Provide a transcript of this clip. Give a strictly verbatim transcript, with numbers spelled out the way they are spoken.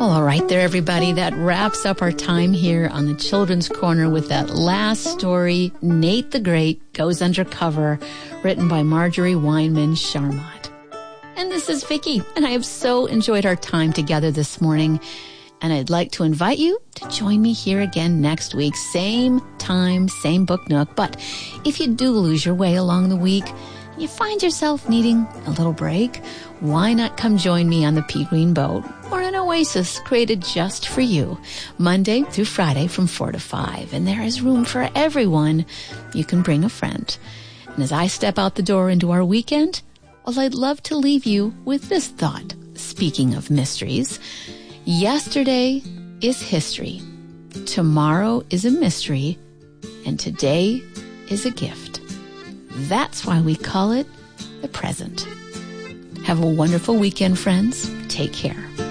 Well, all right there, everybody. That wraps up our time here on the Children's Corner with that last story, Nate the Great Goes Undercover, written by Marjorie Weinman Charmot. And this is Vicki, and I have so enjoyed our time together this morning. And I'd like to invite you to join me here again next week. Same time, same book nook. But if you do lose your way along the week, and you find yourself needing a little break, why not come join me on the Pea Green Boat or an oasis created just for you, Monday through Friday from four to five. And there is room for everyone. You can bring a friend. And as I step out the door into our weekend, well, I'd love to leave you with this thought. Speaking of mysteries, yesterday is history, tomorrow is a mystery, and today is a gift. That's why we call it the present. Have a wonderful weekend, friends. Take care.